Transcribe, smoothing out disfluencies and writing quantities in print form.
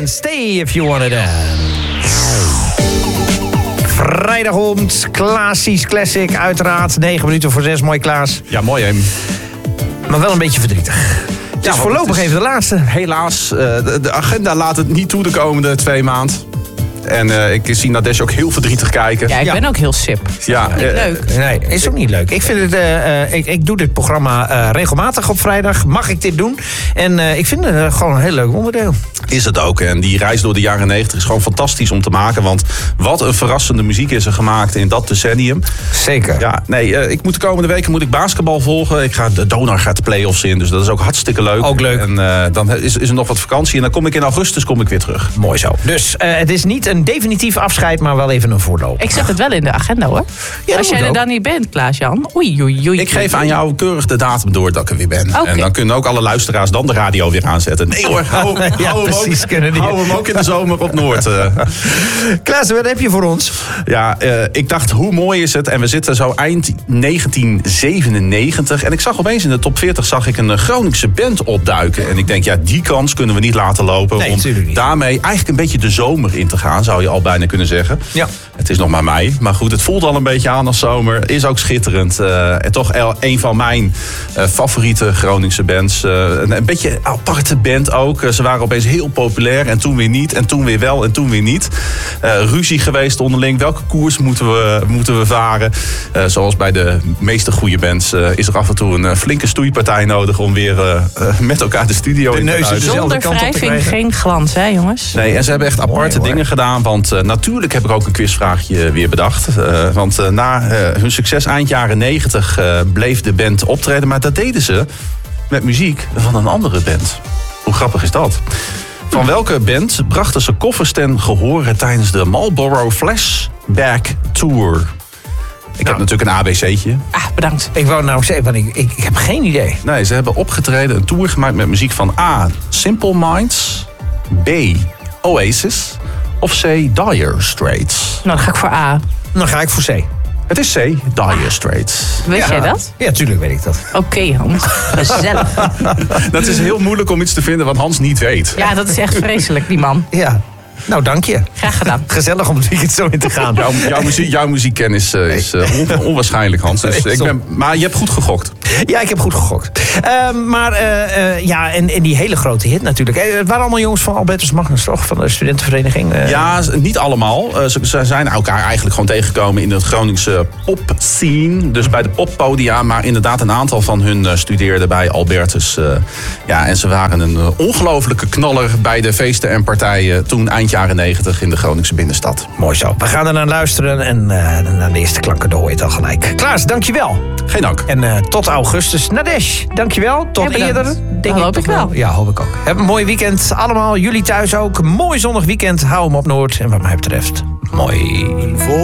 en Stay If You Wanna Dance. Vrijdagavond, klassisch, classic, uiteraard. 9 minuten voor 6, mooi Klaas. Ja, mooi hè. Maar wel een beetje verdrietig. Het is voorlopig even de laatste. Helaas, de agenda laat het niet toe de komende 2 maanden. En ik zie Nadesh ook heel verdrietig kijken. Ja, ik ben ook heel sip. Ja, leuk. Nee, is ook niet leuk. Ik vind het, ik doe dit programma regelmatig op vrijdag. Mag ik dit doen? En ik vind het gewoon een heel leuk onderdeel. Is het ook. En die reis door de jaren 90 is gewoon fantastisch om te maken. Want wat een verrassende muziek is er gemaakt in dat decennium. Zeker. Ja, nee, de komende weken basketbal volgen. De Donar gaat de play-offs in. Dus dat is ook hartstikke leuk. Ook leuk. En dan is er nog wat vakantie. En dan kom ik in augustus weer terug. Mooi zo. Dus het is niet een definitief afscheid, maar wel even een voorloop. Ik zet het wel in de agenda hoor. Ja, als jij er dan niet bent, Klaas-Jan. Oei. Ik geef aan jou keurig de datum door dat ik er weer ben. Okay. En dan kunnen ook alle luisteraars dan de radio weer aanzetten. Nee hoor, hou hem ook in de zomer op Noord. Klaas, wat heb je voor ons? Ja, ik dacht, hoe mooi is het? En we zitten zo eind 1997. En ik zag opeens in de top 40 een Groningse band opduiken. En ik denk, ja, die kans kunnen we niet laten lopen. Nee, om niet. daarmee eigenlijk een beetje de zomer in te gaan, zou je al bijna kunnen zeggen. Ja. Het is nog maar mei. Maar goed, het voelt al een beetje aan als zomer. Is ook schitterend. En toch een van mijn favoriete Groningse bands. Een beetje een aparte band ook. Ze waren opeens heel populair. En toen weer niet. En toen weer wel. En toen weer niet. Ruzie geweest onderling. Welke koers moeten we varen? Zoals bij de meeste goede bands is er af en toe een flinke stoeipartij nodig om weer met elkaar de studio in te duiken. Zonder wrijving geen glans, hè jongens? Nee, en ze hebben echt aparte dingen gedaan. Want natuurlijk heb ik ook een quizvraagje weer bedacht. Want na hun succes eind jaren 90 bleef de band optreden. Maar dat deden ze met muziek van een andere band. Hoe grappig is dat? Van welke band brachten ze koffers ten gehore tijdens de Marlboro Flashback Tour? Ik heb natuurlijk een ABC'tje. Bedankt. Ik wou nou zeggen, want ik heb geen idee. Nee, ze hebben opgetreden, een tour gemaakt met muziek van A. Simple Minds, B. Oasis of C. Dire Straits. Nou, dan ga ik voor A. Dan ga ik voor C. Het is C. Dire Straits. Weet jij dat? Ja, tuurlijk weet ik dat. Oké, Hans. Gezellig. Dat is heel moeilijk om iets te vinden wat Hans niet weet. Ja, dat is echt vreselijk, die man. Ja. Nou, dank je. Graag gedaan. Gezellig om het weekend zo in te gaan. Jouw muziekkennis is onwaarschijnlijk, Hans. Dus maar je hebt goed gegokt. Ja, ik heb goed gegokt. En die hele grote hit natuurlijk. Het waren allemaal jongens van Albertus Magnus, toch? Van de studentenvereniging. Ja, niet allemaal. Ze zijn elkaar eigenlijk gewoon tegengekomen in het Groningse popscene. Dus bij de poppodia. Maar inderdaad, een aantal van hun studeerden bij Albertus. En ze waren een ongelofelijke knaller bij de feesten en partijen toen eind jaren 90 in de Groningse binnenstad. Mooi zo. We gaan er naar luisteren en naar de eerste klanken, daar hoor je het al gelijk. Klaas, dankjewel. Geen dank. En tot augustus. Nadesh, dankjewel. Tot eerder. Dat hoop ik wel. Ja, hoop ik ook. Heb een mooi weekend allemaal. Jullie thuis ook. Mooi zonnig weekend. Hou hem op Noord. En wat mij betreft, mooi.